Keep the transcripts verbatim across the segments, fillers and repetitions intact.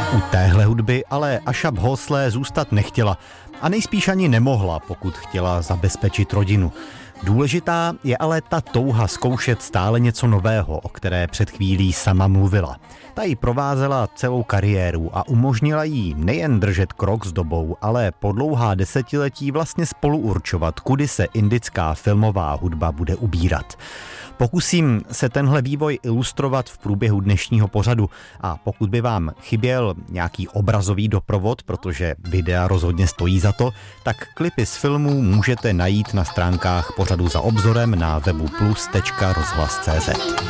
U téhle hudby ale Asha Bhosle zůstat nechtěla a nejspíš ani nemohla, pokud chtěla zabezpečit rodinu. Důležitá je ale ta touha zkoušet stále něco nového, o které před chvílí sama mluvila. Ta jí provázela celou kariéru a umožnila jí nejen držet krok s dobou, ale po dlouhá desetiletí vlastně spoluurčovat, kudy se indická filmová hudba bude ubírat. Pokusím se tenhle vývoj ilustrovat v průběhu dnešního pořadu a pokud by vám chyběl nějaký obrazový doprovod, protože videa rozhodně stojí za to, tak klipy z filmů můžete najít na stránkách pořadu Za obzorem na webu plus tečka rozhlas tečka cé zet.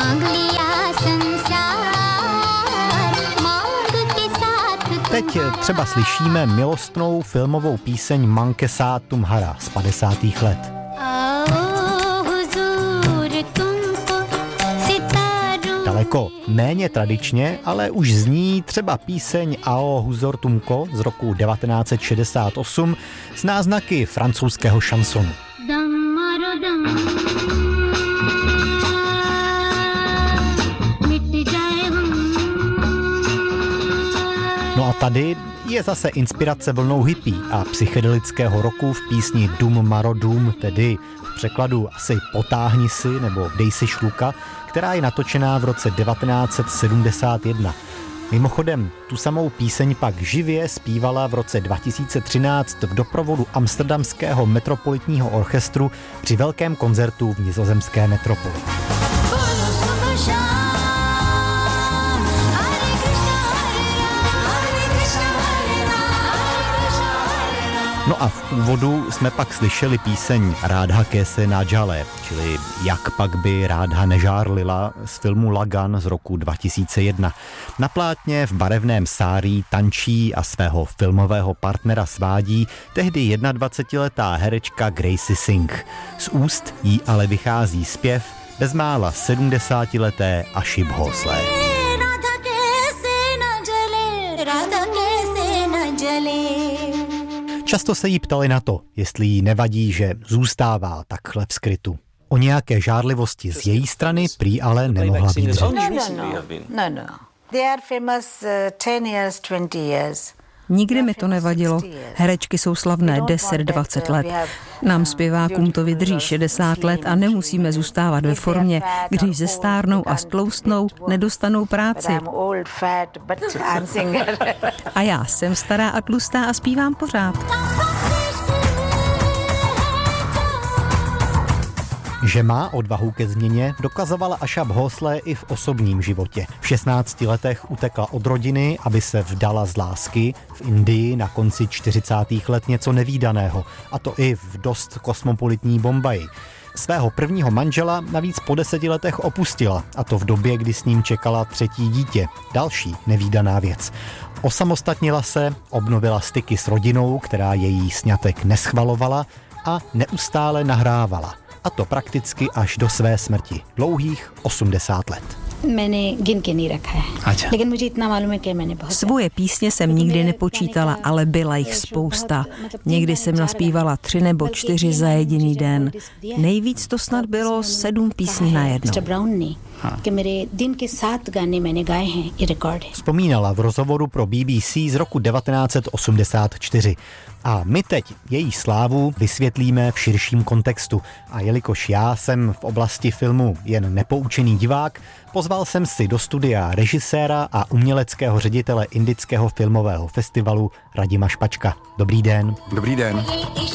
Teď třeba slyšíme milostnou filmovou píseň Man ke saath tumhara z padesátých let. Daleko méně tradičně, ale už zní třeba píseň Ao huzur tumko z roku devatenáct set šedesát osm s náznaky francouzského šansonu. No a tady je zase inspirace vlnou hippie a psychedelického roku v písni Dum Maro Dum, tedy v překladu asi Potáhni si nebo Dej si šluka, která je natočená v roce devatenáct set sedmdesát jedna. Mimochodem, tu samou píseň pak živě zpívala v roce dva tisíce třináct v doprovodu Amsterdamského metropolitního orchestru při velkém koncertu v nizozemské metropoli. No a v úvodu jsme pak slyšeli píseň Rádha Kése na Džale, čili Jak pak by Rádha nežárlila z filmu Lagan z roku dva tisíce jedna. Na plátně v barevném sárí tančí a svého filmového partnera svádí tehdy dvacetiletá herečka Gracie Singh. Z úst jí ale vychází zpěv bezmála sedmdesátileté Ashi Bhosle. Často se jí ptali na to, jestli jí nevadí, že zůstává takhle v skrytu. O nějaké žárlivosti z její strany prý ale nemohla být řeč. No, no, no, no. They are famous ten years, twenty years. Nikdy mi to nevadilo. Herečky jsou slavné deset dvacet let. Nám zpěvákům to vydrží šedesát let a nemusíme zůstávat ve formě, když zestárnou a stloustnou, nedostanou práci. A já jsem stará a tlustá a zpívám pořád. Že má odvahu ke změně, dokazovala Asha Bhosle i v osobním životě. V šestnácti letech utekla od rodiny, aby se vdala z lásky. V Indii na konci čtyřicátých let něco nevídaného, a to i v dost kosmopolitní Bombaji. Svého prvního manžela navíc po deseti letech opustila, a to v době, kdy s ním čekala třetí dítě. Další nevídaná věc. Osamostatnila se, obnovila styky s rodinou, která její sňatek neschvalovala, a neustále nahrávala. A to prakticky až do své smrti. Dlouhých osmdesát let. Svoje písně jsem nikdy nepočítala, ale byla jich spousta. Někdy jsem naspívala tři nebo čtyři za jediný den. Nejvíc to snad bylo sedm písní najednou. Vzpomínala v rozhovoru pro B B C z roku devatenáct set osmdesát čtyři. A my teď její slávu vysvětlíme v širším kontextu. A jelikož já jsem v oblasti filmu jen nepoučený divák, pozval jsem si do studia režiséra a uměleckého ředitele Indického filmového festivalu Radima Špačka. Dobrý den. Dobrý den.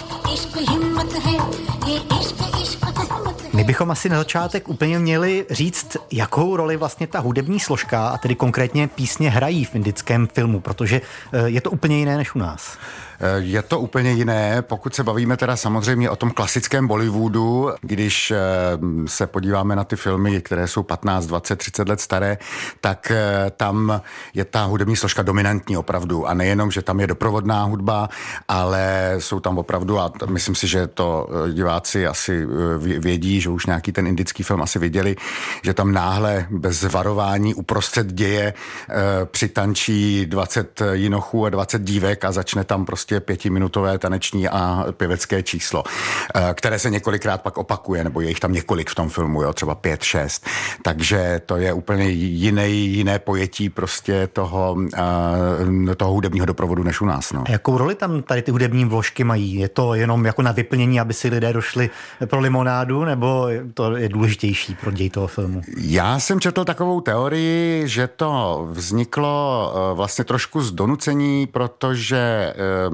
My bychom asi na začátek úplně měli říct, jakou roli vlastně ta hudební složka, a tedy konkrétně písně, hrají v indickém filmu, protože je to úplně jiné než u nás. Je to úplně jiné, pokud se bavíme teda samozřejmě o tom klasickém Bollywoodu, když se podíváme na ty filmy, které jsou patnáct, dvacet, třicet let staré, tak tam je ta hudební složka dominantní opravdu. A nejenom, že tam je doprovodná hudba, ale jsou tam opravdu, a myslím si, že to diváci asi vědí, že už nějaký ten indický film asi viděli, že tam náhle bez varování uprostřed děje přitančí dvacet jinochů a dvacet dívek a začne tam prostě prostě pětiminutové taneční a pěvecké číslo, které se několikrát pak opakuje, nebo je jich tam několik v tom filmu, jo, třeba pět, šest. Takže to je úplně jiné, jiné pojetí prostě toho, toho hudebního doprovodu než u nás. No. A jakou roli tam tady ty hudební vložky mají? Je to jenom jako na vyplnění, aby si lidé došli pro limonádu, nebo to je důležitější pro děj toho filmu? Já jsem četl takovou teorii, že to vzniklo vlastně trošku z donucení, protože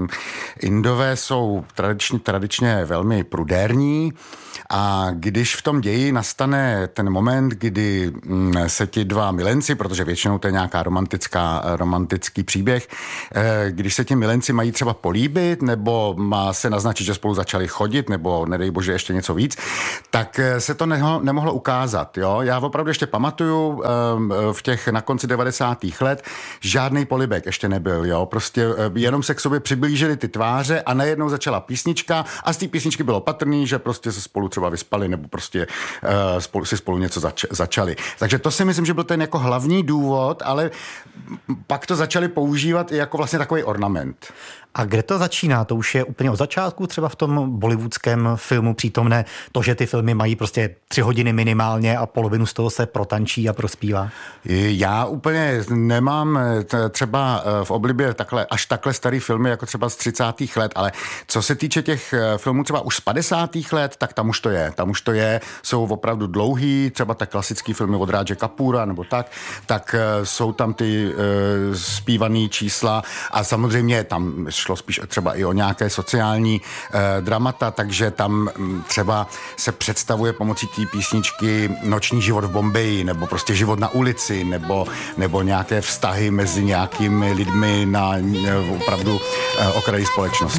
Indové jsou tradičně, tradičně velmi prudérní a když v tom ději nastane ten moment, kdy se ti dva milenci, protože většinou to je nějaká romantická, romantický příběh, když se ti milenci mají třeba políbit, nebo má se naznačit, že spolu začali chodit, nebo nedej bože ještě něco víc, tak se to neho, nemohlo ukázat. Jo? Já opravdu ještě pamatuju v těch na konci devadesátých let, žádný polibek ještě nebyl. Jo? Prostě jenom se k sobě přiblížily ty tváře a najednou začala písnička a z té písničky bylo patrný, že prostě se spolu třeba vyspali nebo prostě uh, spolu, si spolu něco zač- začali. Takže to si myslím, že byl ten jako hlavní důvod, ale pak to začali používat i jako vlastně takový ornament. A kde to začíná? To už je úplně od začátku třeba v tom bollywoodském filmu přítomné to, že ty filmy mají prostě tři hodiny minimálně a polovinu z toho se protančí a prospívá? Já úplně nemám třeba v oblibě takhle, až takhle starý filmy jako třeba z třicátých let, ale co se týče těch filmů třeba už z padesátých let, tak tam už to je. Tam už to je, jsou opravdu dlouhý, třeba tak klasický filmy od Raje Kapura nebo tak, tak jsou tam ty uh, zpívaný čísla a samozřejmě tam šlo spíš třeba i o nějaké sociální eh, dramata, takže tam třeba se představuje pomocí té písničky noční život v Bombeji, nebo prostě život na ulici, nebo, nebo nějaké vztahy mezi nějakými lidmi na eh, opravdu eh, okraji společnosti.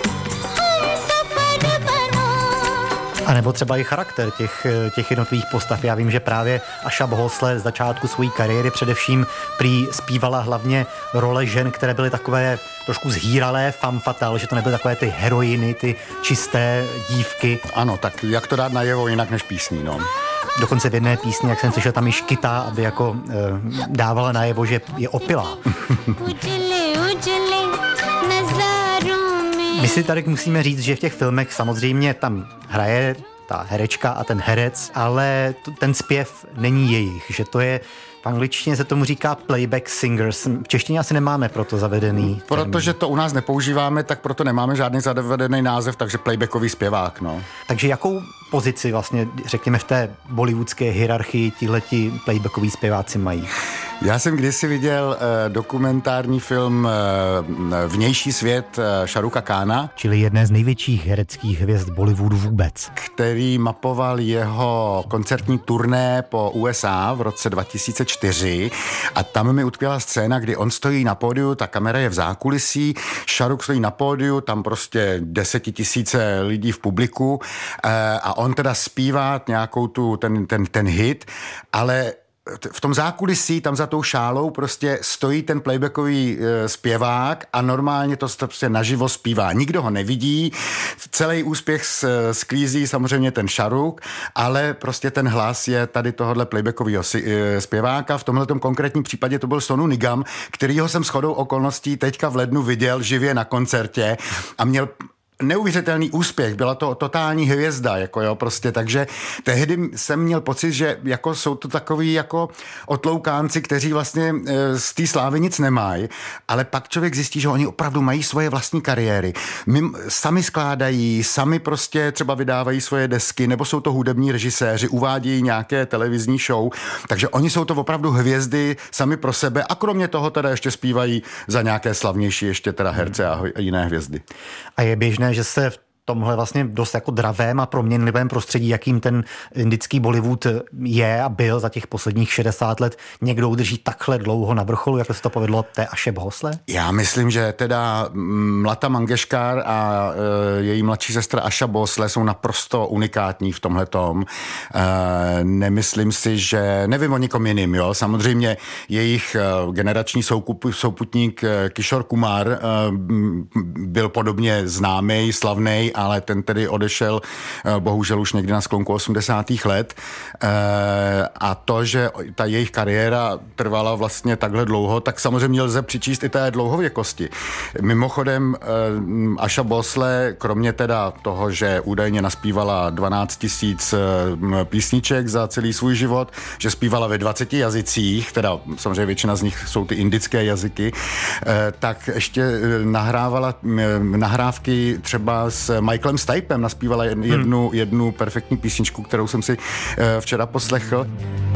A nebo třeba i charakter těch, těch jednotlivých postav. Já vím, že právě Asha Bhosle z začátku své kariéry především prý zpívala hlavně role žen, které byly takové trošku zhýralé, femme fatale, že to nebyly takové ty heroiny, ty čisté dívky. Ano, tak jak to dát najevo jinak než písní, no. Dokonce v jedné písni, jak jsem slyšel, tam i škytá, aby jako e, dávala najevo, že je opilá. My si tady musíme říct, že v těch filmech samozřejmě tam hraje ta herečka a ten herec, ale ten zpěv není jejich, že to je, v angličtině se tomu říká playback singers. V češtině asi nemáme proto zavedený. Protože to u nás nepoužíváme, tak proto nemáme žádný zavedený název, takže playbackový zpěvák, no. Takže jakou pozici vlastně, řekněme, v té bollywoodské hierarchii tihleti playbackoví zpěváci mají? Já jsem kdysi viděl uh, dokumentární film uh, Vnější svět uh, Shahrukha Khana. Čili jedné z největších hereckých hvězd Bollywoodu vůbec. Který mapoval jeho koncertní turné po U S A v roce dva tisíce čtyři a tam mi utkvěla scéna, kdy on stojí na pódiu, ta kamera je v zákulisí, Shahrukh stojí na pódiu, tam prostě desetitisíce lidí v publiku uh, a on teda zpívá nějakou tu, ten, ten, ten hit, ale v tom zákulisí, tam za tou šálou prostě stojí ten playbackový e, zpěvák a normálně to prostě naživo zpívá. Nikdo ho nevidí, celý úspěch sklízí samozřejmě ten Shahrukh, ale prostě ten hlas je tady tohohle playbackového e, zpěváka. V tomhletom konkrétním případě to byl Sonu Nigam, kterýho jsem shodou okolností teďka v lednu viděl živě na koncertě a měl neuvěřitelný úspěch, byla to totální hvězda, jako jo, prostě, takže tehdy jsem měl pocit, že jako jsou to takový jako otloukánci, kteří vlastně e, z té slávy nic nemají, ale pak člověk zjistí, že oni opravdu mají svoje vlastní kariéry. My, sami skládají, sami prostě třeba vydávají svoje desky, nebo jsou to hudební režiséři, uvádějí nějaké televizní show, takže oni jsou to opravdu hvězdy sami pro sebe a kromě toho teda ještě zpívají za nějaké slavnější ještě teda herce a jiné hvězdy. A je běžné, že se v tomhle vlastně dost jako dravém a proměnlivém prostředí, jakým ten indický Bollywood je a byl za těch posledních šedesát let, někdo udrží takhle dlouho na vrcholu, jak se to povedlo té Ashe Bhosle? Já myslím, že teda Lata Mangeshkar a e, její mladší sestra Asha Bhosle jsou naprosto unikátní v tomhletom. E, nemyslím si, že nevím o nikom jiným, jo. Samozřejmě jejich e, generační soukup, souputník Kishore Kumar e, byl podobně známý, slavný, známý, ale ten tedy odešel bohužel už někdy na sklonku osmdesátých let. A to, že ta jejich kariéra trvala vlastně takhle dlouho, tak samozřejmě lze přičíst i té dlouhověkosti. Mimochodem Asha Bhosle, kromě teda toho, že údajně naspívala dvanáct tisíc písniček za celý svůj život, že zpívala ve dvaceti jazycích, teda samozřejmě většina z nich jsou ty indické jazyky, tak ještě nahrávala nahrávky třeba s Michaelem Stipem, naspívala jednu, jednu perfektní písničku, kterou jsem si včera poslechl.